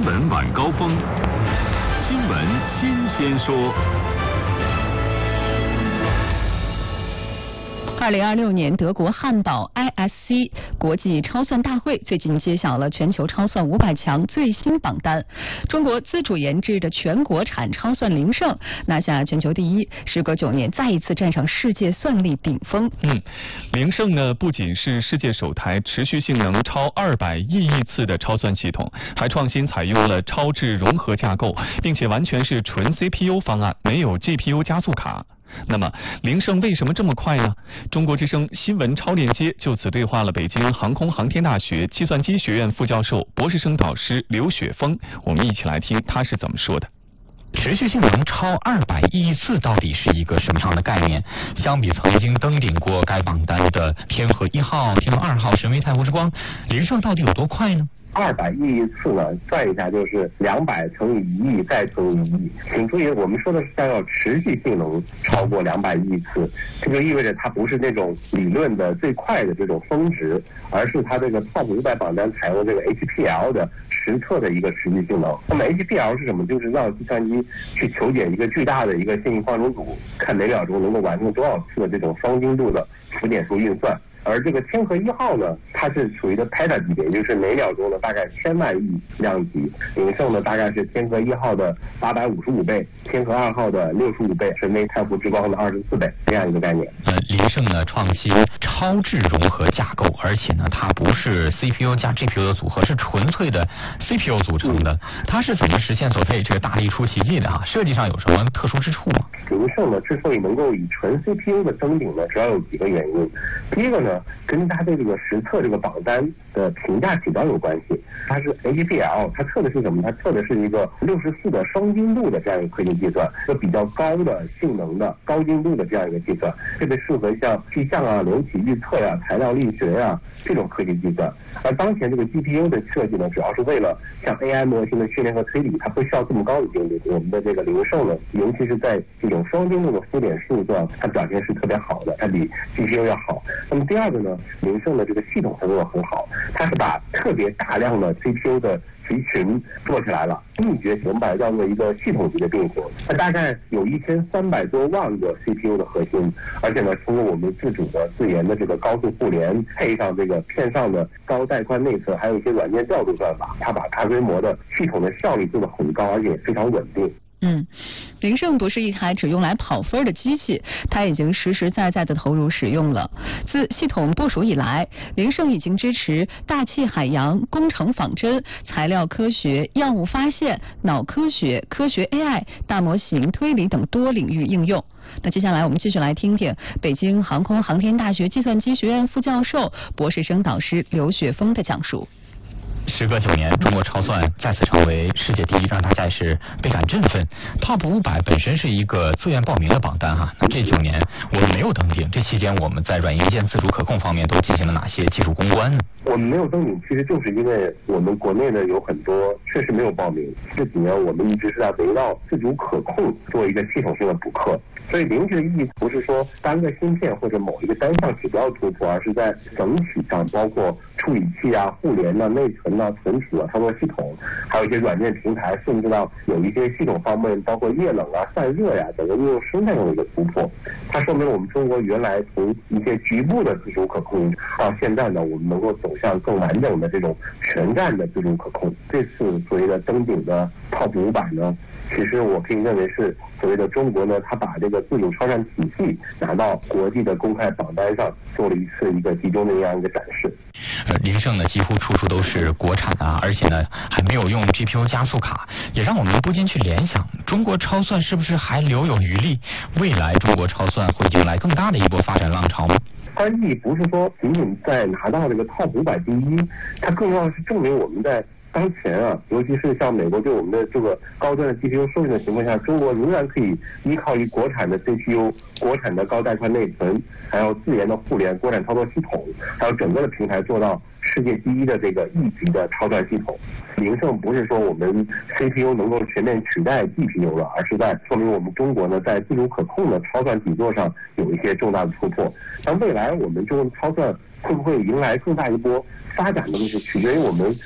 闻晚高峰，新闻新鲜说。 2026年德国汉堡 ISC 国际超算大会最近揭晓了全球超算500强最新榜单。中国自主研制的全国产超算灵胜拿下全球第一，时隔9年再一次站上世界算力顶峰。 灵胜呢不仅是世界首台持续性能超200亿次的超算系统，还创新采用了超智融合架构，并且完全是纯 CPU 方案，没有 GPU 加速卡。那么灵胜为什么这么快呢？中国之声新闻超链接就此对话了北京航空航天大学计算机学院副教授、博士生导师刘雪峰，我们一起来听他是怎么说的。 持续性能超200亿次到底是一个什么样的概念？相比曾经登顶过该榜单的天河1号、天河2号、神威太湖之光，灵胜到底有多快呢 ？200亿次呢，算一下就是200乘以1亿再乘以1亿。请注意，我们说的是要持续性能超过200亿次，这就意味着它不是那种理论的最快的这种峰值，而是它这个 TOP 500榜单采用这个 HPL 的实测的一个持续性能。那么 HPL 是什么？就是让计算机去求解一个巨大的一个线性方程组，看每秒钟能够完成多少次的这种双精度的浮点数运算。而这个天河1号呢，它是属于的 peta 级别，也就是每秒钟的大概1000万亿量级。灵胜呢大概是天河1号的855倍，天河2号的65倍，神威太湖之光的24倍，这样一个概念。 灵胜呢创新超智融合架构，而且呢它不是 CPU 加 GPU 的组合，是纯粹的 CPU 组成的。它是怎么实现所谓这个大力出奇迹的设计上有什么特殊之处吗？ 灵胜呢之所以能够以纯 CPU 的登顶呢，主要有几个原因。第一个呢，跟它的这个实测这个榜单的评价指标有关系。它是 HPL， 它测的是什么？它测的是一个64的双精度的这样一个科学计算，一个比较高的性能的高精度的这样一个计算，特别适合像气象啊、流体预测呀、材料力学啊这种科学计算。而当前这个 GPU 的设计呢，主要是为了像 AI 模型的训练和推理，它不需要这么高的精度。我们的这个灵胜呢，尤其是在这种双精度的浮点数上，它表现是特别好的，它比 GPU 要好。那么第二个呢，灵胜的这个系统操作很好，它是把特别大量的 CPU 的集群做起来了，并觉我们把它叫做一个系统级的并行。它大概有1300多万个 CPU 的核心，而且呢，通过我们自主的自研的这个高速互联，配上这个片上的高带宽内存，还有一些软件调度算法，它把大规模的系统的效率做得很高，而且非常稳定。 灵胜不是一台只用来跑分的机器，它已经实实在在的投入使用了。自系统部署以来，灵胜已经支持大气海洋、工程仿真、材料科学、药物发现、脑科学、科学 AI、大模型推理等多领域应用。那接下来我们继续来听听北京航空航天大学计算机学院副教授、博士生导师刘雪峰的讲述。 时隔9年，中国超算再次成为世界第一，让大家是倍感振奋。TOP 500本身是一个自愿报名的榜单那这9年我们没有登顶，这期间我们在软硬件自主可控方面都进行了哪些技术攻关呢？ 我们没有登顶，其实就是因为我们国内呢有很多确实没有报名。这几年我们一直是在围绕自主可控做一个系统性的补课。所以灵这个意义不是说单个芯片或者某一个单项指标突破，而是在整体上，包括处理器啊、互联啊、内存啊、存储啊、操作系统，还有一些软件平台，甚至到有一些系统方面，包括液冷啊、散热呀，整个应用生态上的一个突破。它说明我们中国原来从一些局部的自主可控，到现在呢，我们能够走向更完整的这种全站的自主可控。这次所谓的登顶的 TOP 500呢，其实我可以认为是所谓的中国呢，它把这个自主超算体系拿到国际的公开榜单上，做了一个集中的这样一个展示。 灵胜呢几乎处处都是国产而且呢还没有用 GPU 加速卡，也让我们不禁去联想，中国超算是不是还留有余力？未来中国超算会迎来更大的一波发展浪潮吗？ 它意义不是说仅仅在拿到这个 TOP 500第一，它更重要的是证明我们在当前尤其是像美国对我们的这个高端的 GPU 授权的情况下，中国仍然可以依靠于国产的 CPU、国产的高带宽内存，还有自研的互联、国产操作系统，还有整个的平台做到世界第一的这个1级的超算系统。灵胜不是说我们 CPU 能够全面取代 GPU 了，而是在说明我们中国呢在自主可控的超算底座上有一些重大的突破。但未来我们中国的超算会不会迎来更大一波发展的，就是取决于我们